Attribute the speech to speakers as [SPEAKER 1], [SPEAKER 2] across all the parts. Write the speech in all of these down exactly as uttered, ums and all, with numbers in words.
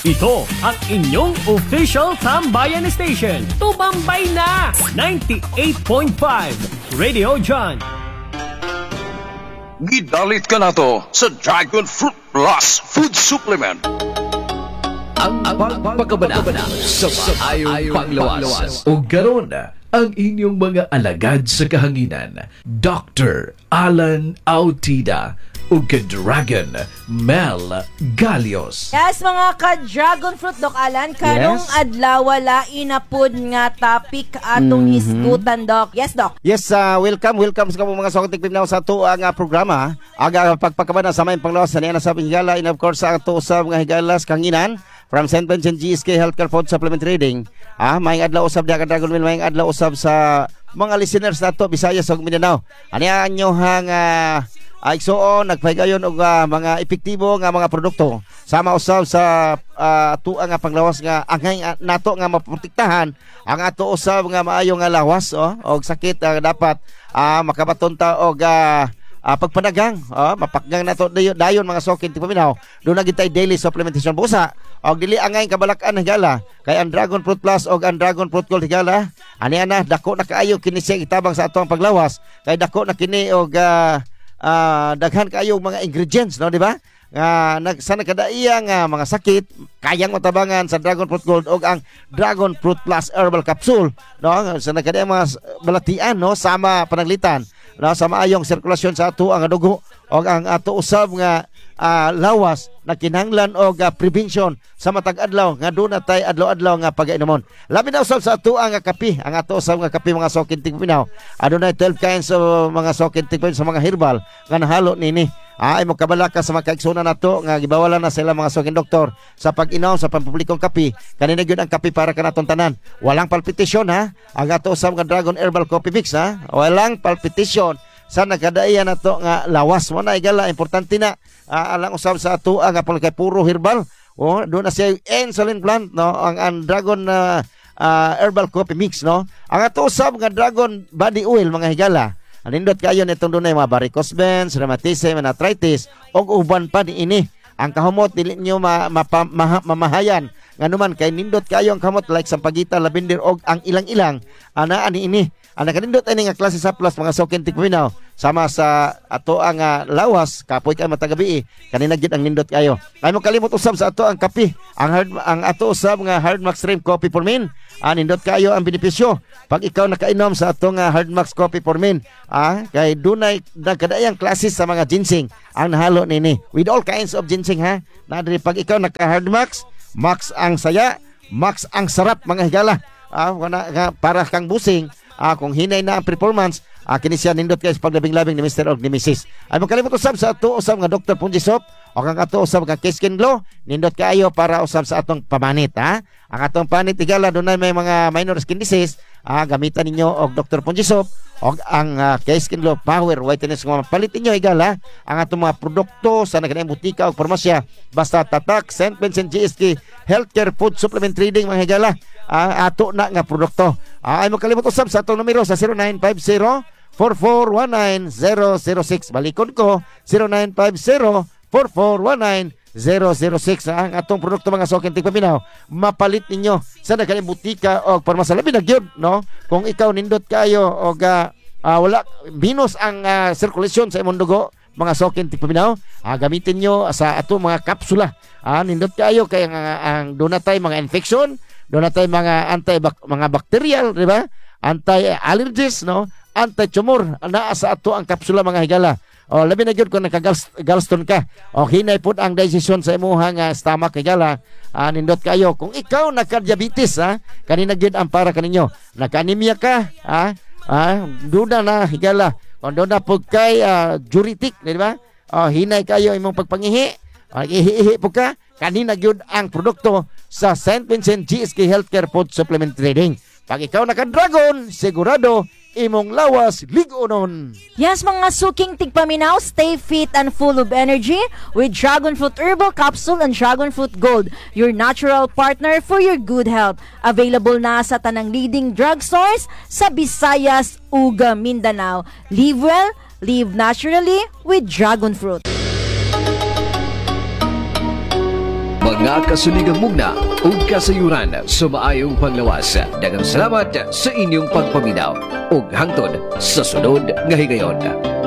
[SPEAKER 1] Ito ang inyong official tambayan station. Tumambay na! ninety-eight point five Radio John.
[SPEAKER 2] Gidalit ka na to sa Dragon Fruit Plus Food Supplement.
[SPEAKER 3] Ang pagpapakabana sa maayong panglawas. O garon ang inyong mga alagad sa kahanginan, Doctor Alan Autida o ka-Dragon Mel Galios.
[SPEAKER 4] Yes, mga ka-Dragon Fruit, Doc Alan, karong
[SPEAKER 5] Yes.
[SPEAKER 4] adlaw wala inapod nga topic atong
[SPEAKER 5] Mhm.
[SPEAKER 4] isgutan, Doc. Yes, Doc.
[SPEAKER 5] Yes, uh, welcome, welcome sa mga sokotik pimnaw sa ato ang uh, programa. Aga pagpakabana sa mayong panglawas sa niya na sa higala, and of course sa ato sa mga higalas kanginan from Saint Vincent G S K Healthcare Food Supplement Trading. Ah, mayong adlaw usab diha ka Dragon Mill, mayong adlaw usab sa mga listeners nato Visayas ug Mindanao. Ani ang inyohang uh, uh, igsuon nagpahigayon og uh, mga epektibo nga mga produkto sama usab sa uh, ato nga panglawas nga angay uh, nato nga maprotektahan ang ato usab nga maayo nga lawas oh, og sakit uh, dapat uh, makabaton ta og uh, Uh, pagpanagang, uh, mapakgang na to dayon, dayon mga sokin ti paminaw. Doon na gitay daily supplementation busa. Og dili angay kabalakan higala kay ang Dragon Fruit Plus og ang Dragon Fruit Gold higala. Ani ana dako na kaayo kini siya itabang sa atong paglawas. Kay dako na kini og uh, uh, daghan kaayo mga ingredients, no, di ba? Nga uh, sa nakadaiya nga mga sakit kayang matabangan sa Dragon Fruit Gold og ang Dragon Fruit Plus Herbal Capsule, no? Sa nakadaiya mga balatian, no, sama pananglitan, no, sa maayong sirkulasyon sa ato ang dugo og ang ato usab nga uh, lawas na kinahanglan og uh, prevention sa matag adlaw nga doon natay adlaw-adlaw nga pagainomon. Labi na usab sa ato ang kape, ang ato usab nga kape mga sokin tigpinaw. Adunay twelve kinds of mga sokin tigpinaw sa mga herbal nga nahalo nini. Ay mo kabalaka sa mga kaigsunan nato nga gibawalan na sila mga sokin doktor sa pag-inom sa pampublikong kape. Kanina gyud ang kape para kanaton tanan. Walang palpitasyon ha. Ang ato usab nga Dragon Herbal Coffee Mix ha. Walang palpitasyon sa nagkadaiya nato nga lawas mo na igala importante na uh, alang usab sa ato nga kay puro herbal. Oh, do na siya insulin plant, no, ang, ang Dragon uh, uh, Herbal Coffee Mix, no. Ang ato usab nga Dragon Body Oil mga higala. Anindot kayo nitong dunay mga varicose veins, rheumatism, and arthritis og uban pa niini. Ang kahumot dili nyo ma, ma, ma, mamahayan nganuman kay nindot kayo ang kamot like sampagita, lavender og ang ilang-ilang ana ani ini. Ana kanindot ani nga klase sa plus mga sokin tikminaw sama sa ato ang uh, lawas kapoy kay matagabi kanina gid ang nindot kayo. Ay mo kalimot usab sa ato ang kape, ang hard, ang ato usab nga Hard Max Stream Coffee for Men. Ah, nindot kayo ang benepisyo pag ikaw nakainom sa ato nga Hard Max Coffee for Men. Ah, kay dunay nagkadaayang klase sa mga ginseng ang nahalo nini with all kinds of ginseng ha. Na diri pag ikaw naka Hard Max, max ang saya, max ang sarap mga higala. Ah, wana, para kang busing. Ah, kung hinay na ang performance, ah, kini siya nindot kayo sa paglabing-labing ni Mister og ni Missus Ay makalimot usab sa ato usab nga Doctor Punjisop o ang ato usab nga Skin Glow, nindot kayo para usab sa atong pamanit ha. Ang atong panit igala dunay may mga minor skin disease, ah, gamitan ninyo og Doctor Punjisop og ang uh, Skin Glow Power Whiteness nga mapalit ninyo igala ang atong mga produkto sa nagkanang butika o farmasya basta tatak Saint Vincent G S K Healthcare Food Supplement Trading mga higala. Uh, ato na nga produkto. Uh, ay makalimot usab sa atong numero sa zero nine five zero, four four one nine, zero zero six. Balikon ko, zero nine five zero, four four one nine, zero zero six. Ang atong produkto mga sokin tigpaminaw, mapalit ninyo sa nagkaling butika o parmasa. Labi na gyud, no? Kung ikaw nindot kayo o uh, uh, wala, minus ang uh, sirkulasyon sa imong dugo, mga sokin tigpaminaw, uh, gamitin nyo sa ato mga kapsula. Uh, nindot kayo kay ang, ang donatay mga infection, doon na tayo mga anti mga bacterial, di ba? Anti-allergies, no? Anti-tumor. Naa sa ato ang kapsula mga higala. O labi na gyud kung naka-gallstone ka. O hinay pud ang digestion sa imuha nga stomach higala. Ah, nindot kayo. Kung ikaw naka-diabetes, ha, kanina gyud ang para kaninyo. Naka-anemia ka, ha? Ah, duda na higala. Kung doon na pud kay uh, diuretic, di ba? O hinay kayo imong pagpangihi. O ihi-ihi pud ka. Kanina gyud ang produkto sa Saint Vincent G S K Healthcare Food Supplement Trading. Pag ikaw naka-Dragon, sigurado imong lawas ligonon.
[SPEAKER 4] Yes, mga suking tigpaminaw, stay fit and full of energy with Dragon Fruit Herbal Capsule and Dragon Fruit Gold, your natural partner for your good health. Available na sa tanang leading drugstores sa Visayas ug Mindanao. Live well, live naturally with Dragon Fruit.
[SPEAKER 3] mga kasuligang mugna ug kasayuran sa maayong panglawas. Daghang salamat sa inyong pagpaminaw ug hangtod sa sunod nga higayon.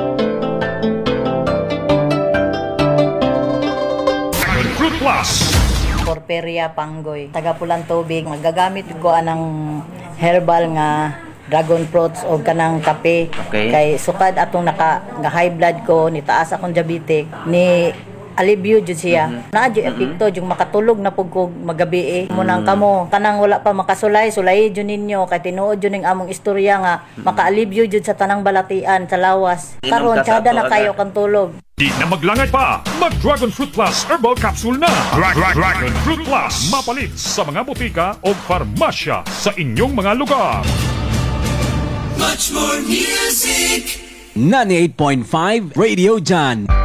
[SPEAKER 6] Fruit Plus.
[SPEAKER 7] Porperia Panggoy, taga Pulang Tubig. Magagamit ko anang herbal nga dragon fruits o kanang kape.
[SPEAKER 5] Okay.
[SPEAKER 7] Kay sukad atong naka nga high blood ko, ni taas akong diabetic, ni alibyo jud siya. Mm-hmm. Na jud epekto jud makatulog na pug kog magabi eh. Mm-hmm. Munang kamo kanang wala pa makasulay, sulay jud ninyo kay tinuod jud ning among istorya nga makaalibyo jud sa tanang balatian sa lawas. Karon tsada na kayo kang tulog.
[SPEAKER 6] Di na maglangay pa, mag-Dragon Fruit Plus Herbal Capsule na. Dra- Dra- Dragon Fruit Plus, mapalit sa mga butika o farmasya sa inyong mga lugar.
[SPEAKER 8] ninety-eight point five Radio John.